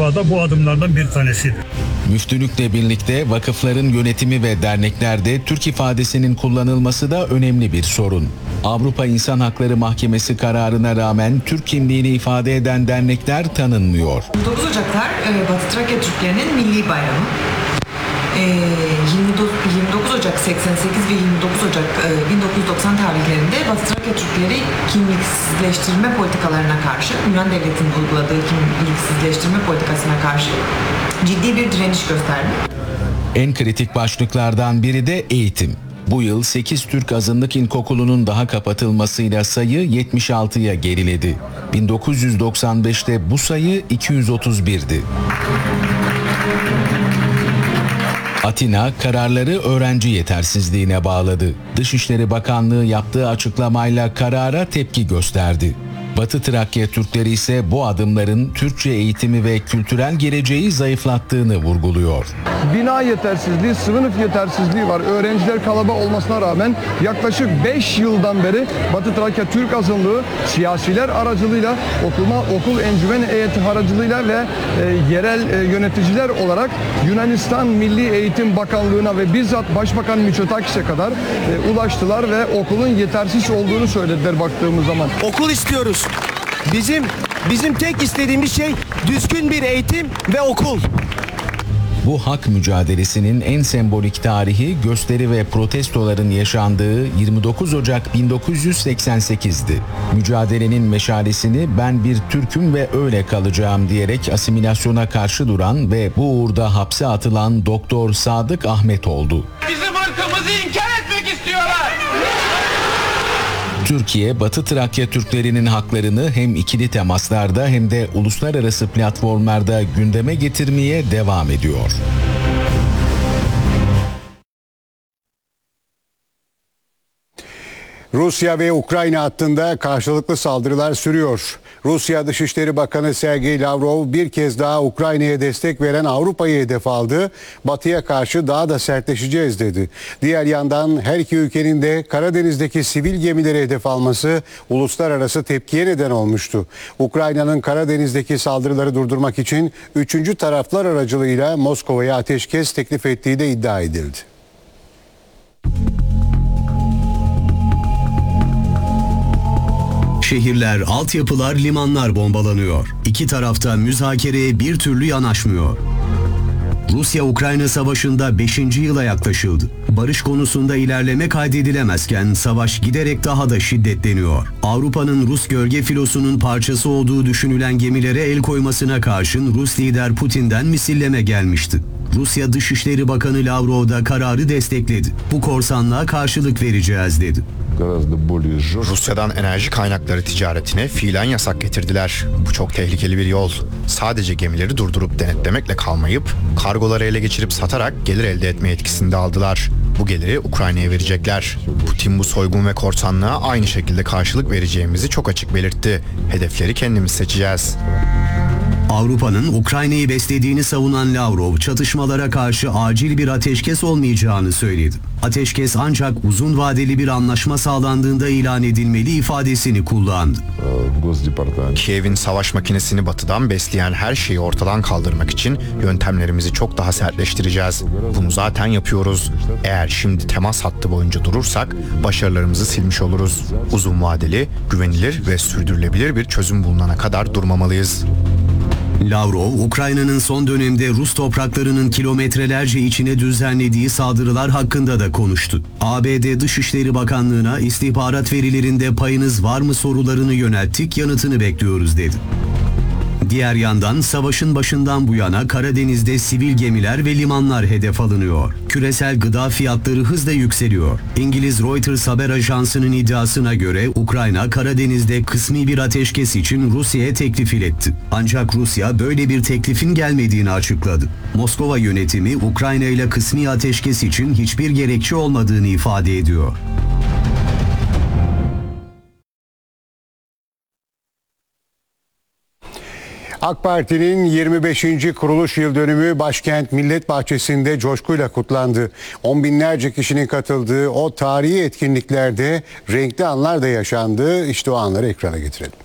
Karabağ da bu adımlardan bir tanesidir. Müftülükle birlikte vakıfların yönetimi ve derneklerde Türk ifadesinin kullanılması da önemli bir sorun. Avrupa İnsan Hakları Mahkemesi kararına rağmen Türk kimliğini ifade eden dernekler tanınmıyor. 9 Ocaklar Batı Trakya Türklerinin milli bayramı. 29 Ocak 88 ve 29 Ocak 1990 tarihlerinde Batı Trakya Türkleri kimliksizleştirme politikalarına karşı, Yunan Devleti'nin uyguladığı kimliksizleştirme politikasına karşı ciddi bir direniş gösterdi. En kritik başlıklardan biri de eğitim. Bu yıl 8 Türk azınlık ilkokulunun daha kapatılmasıyla sayı 76'ya geriledi. 1995'te bu sayı 231'di. Atina kararları öğrenci yetersizliğine bağladı. Dışişleri Bakanlığı yaptığı açıklamayla karara tepki gösterdi. Batı Trakya Türkleri ise bu adımların Türkçe eğitimi ve kültürel geleceği zayıflattığını vurguluyor. Bina yetersizliği, sınıf yetersizliği var. Öğrenciler kalabalık olmasına rağmen yaklaşık 5 yıldan beri Batı Trakya Türk azınlığı siyasiler aracılığıyla, okul encümen heyeti aracılığıyla ve yerel yöneticiler olarak Yunanistan Milli Eğitim Bakanlığı'na ve bizzat Başbakan Mitsotakis'e kadar ulaştılar ve okulun yetersiz olduğunu söylediler baktığımız zaman. Okul istiyoruz. Bizim tek istediğimiz şey düzgün bir eğitim ve okul. Bu hak mücadelesinin en sembolik tarihi gösteri ve protestoların yaşandığı 29 Ocak 1988'di. Mücadelenin meşalesini "ben bir Türk'üm ve öyle kalacağım" diyerek asimilasyona karşı duran ve bu uğurda hapse atılan Doktor Sadık Ahmet oldu. Bizim ırkımızı inkar etmek istiyorlar. Türkiye, Batı Trakya Türklerinin haklarını hem ikili temaslarda hem de uluslararası platformlarda gündeme getirmeye devam ediyor. Rusya ve Ukrayna hattında karşılıklı saldırılar sürüyor. Rusya Dışişleri Bakanı Sergey Lavrov bir kez daha Ukrayna'ya destek veren Avrupa'yı hedef aldı. Batı'ya karşı daha da sertleşeceğiz dedi. Diğer yandan her iki ülkenin de Karadeniz'deki sivil gemileri hedef alması uluslararası tepkiye neden olmuştu. Ukrayna'nın Karadeniz'deki saldırıları durdurmak için üçüncü taraflar aracılığıyla Moskova'ya ateşkes teklif ettiği de iddia edildi. Şehirler, altyapılar, limanlar bombalanıyor. İki tarafta müzakereye bir türlü yanaşmıyor. Rusya-Ukrayna savaşında 5. yıla yaklaşıldı. Barış konusunda ilerleme kaydedilemezken savaş giderek daha da şiddetleniyor. Avrupa'nın Rus gölge filosunun parçası olduğu düşünülen gemilere el koymasına karşın Rus lider Putin'den misilleme gelmişti. Rusya Dışişleri Bakanı Lavrov da kararı destekledi. Bu korsanlığa karşılık vereceğiz dedi. Rusya'dan enerji kaynakları ticaretine fiilen yasak getirdiler. Bu çok tehlikeli bir yol. Sadece gemileri durdurup denetlemekle kalmayıp kargoları ele geçirip satarak gelir elde etme yetkisini de aldılar. Bu geliri Ukrayna'ya verecekler. Putin bu soygun ve korsanlığa aynı şekilde karşılık vereceğimizi çok açık belirtti. Hedefleri kendimiz seçeceğiz. Avrupa'nın Ukrayna'yı beslediğini savunan Lavrov, çatışmalara karşı acil bir ateşkes olmayacağını söyledi. Ateşkes ancak uzun vadeli bir anlaşma sağlandığında ilan edilmeli ifadesini kullandı. Kiev'in savaş makinesini batıdan besleyen her şeyi ortadan kaldırmak için yöntemlerimizi çok daha sertleştireceğiz. Bunu zaten yapıyoruz. Eğer şimdi temas hattı boyunca durursak başarılarımızı silmiş oluruz. Uzun vadeli, güvenilir ve sürdürülebilir bir çözüm bulunana kadar durmamalıyız. Lavrov, Ukrayna'nın son dönemde Rus topraklarının kilometrelerce içine düzenlediği saldırılar hakkında da konuştu. ABD Dışişleri Bakanlığı'na istihbarat verilerinde payınız var mı sorularını yönelttik, yanıtını bekliyoruz dedi. Diğer yandan savaşın başından bu yana Karadeniz'de sivil gemiler ve limanlar hedef alınıyor. Küresel gıda fiyatları hızla yükseliyor. İngiliz Reuters haber ajansının iddiasına göre Ukrayna Karadeniz'de kısmi bir ateşkes için Rusya'ya teklif iletti. Ancak Rusya böyle bir teklifin gelmediğini açıkladı. Moskova yönetimi Ukrayna ile kısmi ateşkes için hiçbir gerekçe olmadığını ifade ediyor. AK Parti'nin 25. kuruluş yıl dönümü başkent Millet Bahçesi'nde coşkuyla kutlandı. On binlerce kişinin katıldığı o tarihi etkinliklerde renkli anlar da yaşandı. İşte o anları ekrana getirelim.